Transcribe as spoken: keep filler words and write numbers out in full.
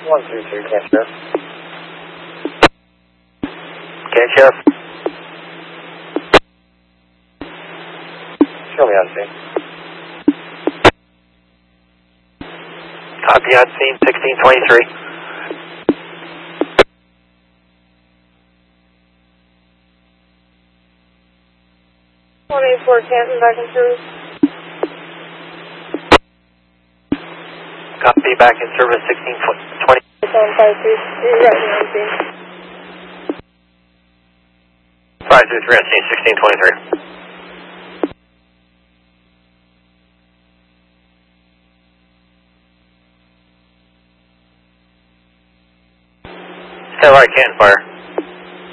one three three, Camp Sheriff. Camp Sheriff. Show me on scene. Copy on scene, sixteen twenty-three. one eighty-four Canton, back in service. Copy, back in service, sixteen twenty. seven five three, you're right on scene. five three three on scene, sixteen twenty-three. Stand by, Canton Fire.